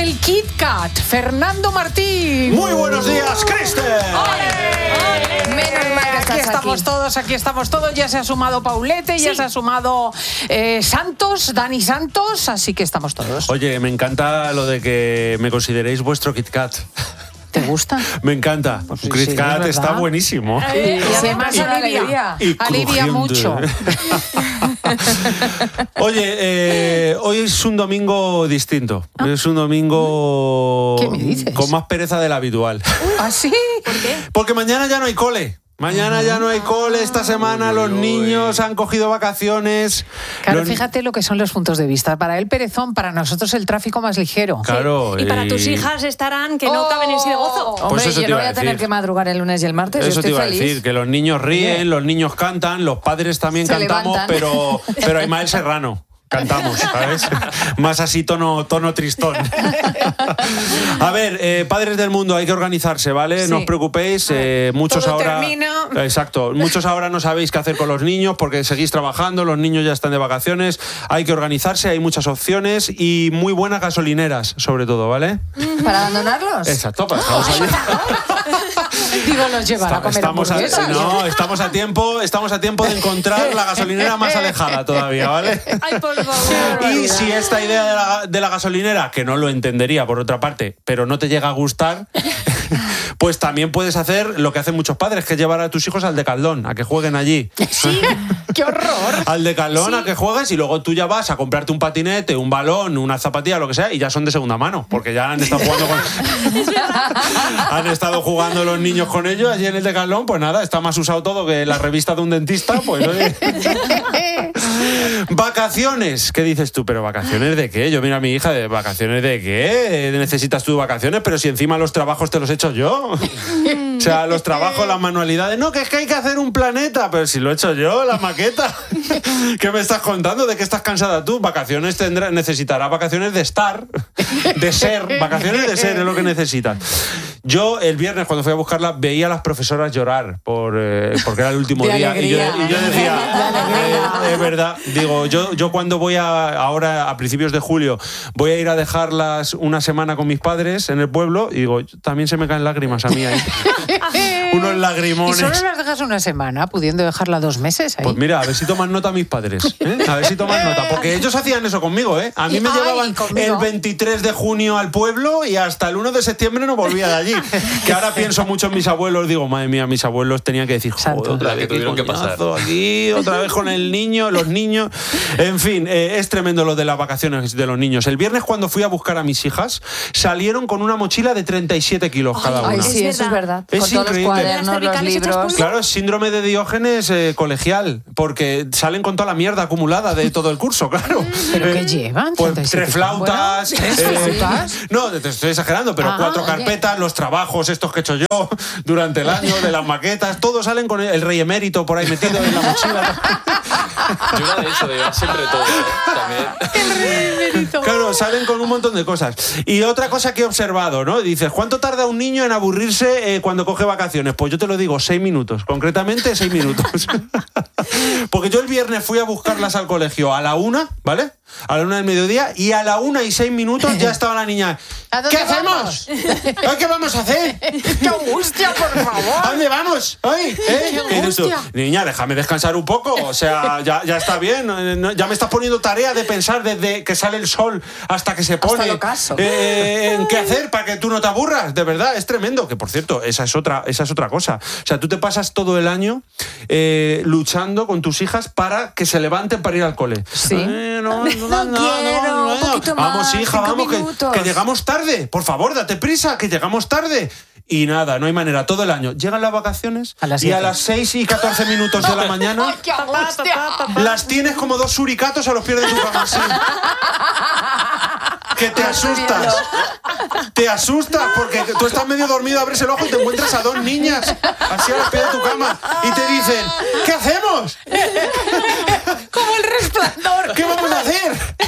el Kit Kat, Fernando Martín. Muy buenos días, Kristen. Menos mal que aquí estamos todos. Ya se ha sumado Paulete, ya se ha sumado Dani Santos, así que estamos todos. Oye, me encanta lo de que me consideréis vuestro Kit Kat. ¿Te gusta? Me encanta. Pues Kit Kat está buenísimo. Y además alivia mucho. Oye, hoy es un domingo distinto. Es un domingo ¿Qué me dices? con más pereza de la habitual. ¿Ah, sí? ¿Por qué? Porque mañana ya no hay cole. Mañana ya no hay cole, esta semana los niños han cogido vacaciones. Claro, fíjate lo que son los puntos de vista. Para el perezón, para nosotros el tráfico más ligero. Claro. Y para tus hijas estarán que no caben en sí de gozo. Pues Hombre, eso yo te no iba voy a a tener decir. que madrugar el lunes y el martes. Eso yo te estoy iba a feliz. decir, que los niños ríen, los niños cantan, los padres también Se cantamos, levantan. pero hay Mael Serrano. Cantamos, ¿sabes? Más así tono tristón. A ver, padres del mundo, hay que organizarse, ¿vale? Sí. No os preocupéis. Muchos todo ahora. termina. Exacto. Muchos ahora no sabéis qué hacer con los niños porque seguís trabajando, los niños ya están de vacaciones. Hay que organizarse, hay muchas opciones y muy buenas gasolineras, sobre todo, ¿vale? ¿Para abandonarlos? Exacto, para dejarlos allí. Digo, los llevará a comer hamburguesas. Estamos a tiempo de encontrar la gasolinera más alejada todavía, ¿vale? Ay, por favor. Y si esta idea de la gasolinera, que no lo entendería por otra parte, pero no te llega a gustar, pues también puedes hacer lo que hacen muchos padres, que es llevar a tus hijos al Decathlon, a que jueguen allí. Sí, qué horror. Al Decathlon, a que juegues y luego tú ya vas a comprarte un patinete, un balón, una zapatilla, lo que sea, y ya son de segunda mano, porque ya han estado jugando han estado jugando los niños con ellos allí en el Decathlon, pues nada, está más usado todo que la revista de un dentista, pues oye. Vacaciones, ¿qué dices tú? ¿Pero vacaciones de qué? Yo mira a mi hija, ¿de vacaciones de qué? ¿Necesitas tú vacaciones? Pero si encima los trabajos te los he hecho yo. O sea, los trabajos, las manualidades. No, que es que hay que hacer un planeta. Pero si lo he hecho yo, la maqueta. ¿Qué me estás contando? ¿De qué estás cansada tú? Vacaciones necesitarás vacaciones de estar, de ser. Vacaciones de ser es lo que necesitas. Yo el viernes cuando fui a buscarla veía a las profesoras llorar porque era el último De día. alegría. Y yo decía, es verdad. Digo, yo cuando voy ahora a principios de julio voy a ir a dejarlas una semana con mis padres en el pueblo y digo, también se me caen lágrimas a mí ahí. Unos ¿Y lagrimones. solo las dejas una semana, pudiendo dejarla 2 meses ahí? Pues mira, a ver si toman nota mis padres, ¿eh? A ver si toman nota, porque ellos hacían eso conmigo, ¿eh? A mí me llevaban el 23 de junio al pueblo y hasta el 1 de septiembre no volvía de allí. Que ahora pienso mucho en mis abuelos, digo, madre mía, mis abuelos tenían que decir, joder, otra vez que tuvieron que pasar aquí, otra vez con el niño, los niños. En fin, es tremendo lo de las vacaciones de los niños. El viernes cuando fui a buscar a mis hijas, salieron con una mochila de 37 kilos cada una. Ay, sí, eso es verdad. Es Con todos increíble. los cuadernos, los libros. Claro, es síndrome de Diógenes colegial, porque salen con toda la mierda acumulada de todo el curso, claro. ¿Pero qué llevan? Pues 37 3 flautas. Bueno, ¿3 flautas? No, te estoy exagerando, pero 4 oye. carpetas, los trabajos estos que he hecho yo durante el año, de las maquetas, todos salen con el rey emérito por ahí metido en la mochila. Yo era de eso, de llevar siempre todo, también. Claro, salen con un montón de cosas. Y otra cosa que he observado, ¿no? Dices, ¿cuánto tarda un niño en aburrirse cuando coge vacaciones? Pues yo te lo digo, 6 minutos. Concretamente, 6 minutos. Porque yo el viernes fui a buscarlas al colegio a la 1, ¿vale? A la 1 del mediodía, y a la 1:06 ya estaba la niña. ¿A dónde ¿Qué hacemos? ¿Ay, ¿qué vamos a hacer? ¡Qué angustia, por ¿A favor! dónde vamos? ¿Ay? ¿Eh? ¡Qué ¿Qué dices tú? angustia! Niña, déjame descansar un poco. O sea, ya está bien. Ya me estás poniendo tarea de pensar desde que sale el sol hasta que se pone. el ocaso. En qué hacer para que tú no te aburras. De verdad, es tremendo. Que por cierto, esa es otra cosa. O sea, tú te pasas todo el año luchando con tus hijas para que se levanten para ir al cole. Sí. No quiero, un poquito más, vamos, hija, 5 vamos, minutos. que llegamos tarde. Por favor, date prisa, que llegamos tarde. Y nada, no hay manera, todo el año. Llegan las vacaciones A las y a 7. las 6:14 de la mañana ¡Ay, qué angustia! las tienes como 2 suricatos a los pies de tu cama. Así. Que te asustas. Te asustas porque tú estás medio dormido, abres el ojo y te encuentras a 2 niñas así a los pies de tu cama y te dicen, ¿qué hacemos? Como el Resplandor. ¿Qué vamos a hacer?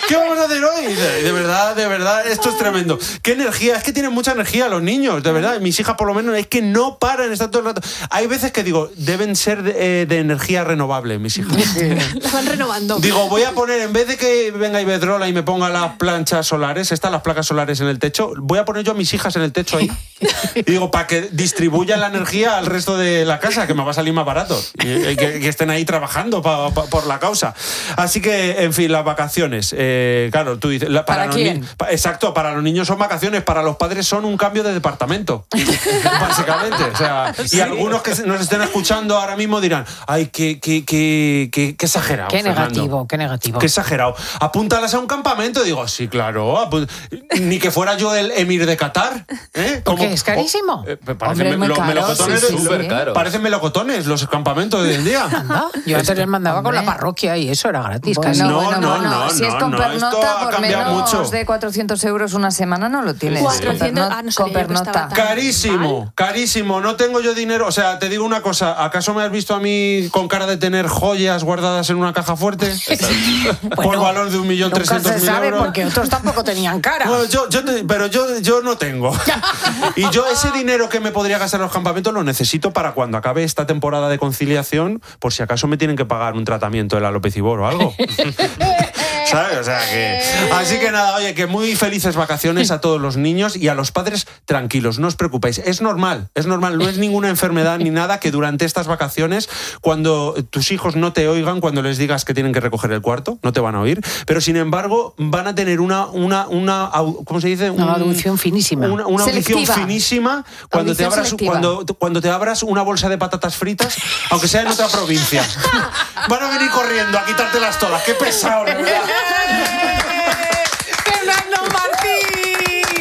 ¿Qué vamos a hacer hoy? De verdad, esto es tremendo. ¿Qué energía? Es que tienen mucha energía los niños, de verdad. Mis hijas, por lo menos, es que no paran, están todo el rato. Hay veces que digo, deben ser de energía renovable, mis hijas. La van renovando. Digo, voy a poner, en vez de que venga Iberdrola y me ponga las planchas solares, las placas solares en el techo, voy a poner yo a mis hijas en el techo ahí. Y digo, para que distribuyan la energía al resto de la casa, que me va a salir más barato. Y que estén ahí trabajando por la causa. Así que, en fin, las vacaciones. Claro, tú dices... ¿Para quién? Exacto, para los niños son vacaciones, para los padres son un cambio de departamento. Básicamente. O sea, y algunos que nos estén escuchando ahora mismo dirán, ay, qué exagerado, Qué Fernando. negativo, qué negativo. Qué exagerado. Apúntalas a un campamento. Digo, sí, claro. Ni que fuera yo el emir de Qatar. Porque es carísimo. Hombre, es muy caro, melocotones, sí, sí, súper caro. parecen melocotones los campamentos de hoy en día. Anda, yo antes les mandaba con la parroquia y eso era gratis. casi. No, si es con esto pernota, ha por cambiado menos mucho. de 400 euros una semana no lo tienes. 400, no con sabía yo que pernota. estaba tan- Carísimo, carísimo. No tengo yo dinero. O sea, te digo una cosa. ¿Acaso me has visto a mí con cara de tener joyas guardadas en una caja fuerte? Por valor de 1.300.000 Nunca se sabe euros. porque otros tampoco tenían cara. Bueno, pero yo no tengo. Y yo ese dinero que me podría gastar en los campamentos lo necesito para cuando acabe esta temporada de conciliación, por si acaso me tienen que pagar un tratamiento de la Lopecibor o algo. ¿Sabes? O sea que... Así que nada, oye, que muy felices vacaciones a todos los niños y a los padres tranquilos, no os preocupéis. Es normal, no es ninguna enfermedad ni nada que durante estas vacaciones, cuando tus hijos no te oigan, cuando les digas que tienen que recoger el cuarto, no te van a oír, pero sin embargo van a tener una ¿cómo se dice? Una audición finísima. Una audición Selectiva. finísima cuando te, Audición abras, selectiva. cuando te abras una bolsa de patatas fritas, aunque sea en otra provincia. Van a venir corriendo a quitártelas todas. ¡Qué pesado, de verdad!